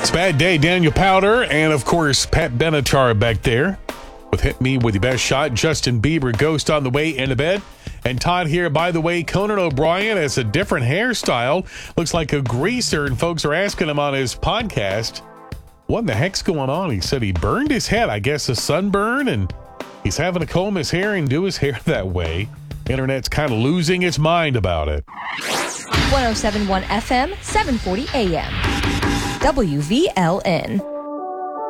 It's a bad day. Daniel Powder and, of course, Pat Benatar back there with Hit Me With Your Best Shot. Justin Bieber, Ghost on the way into bed. And Todd here. By the way, Conan O'Brien has a different hairstyle. Looks like a greaser, and folks are asking him on his podcast, what in the heck's going on? He said he burned his head, I guess a sunburn, and he's having to comb his hair and do his hair that way. Internet's kind of losing its mind about it. 107.1 FM, 740 AM. WVLN.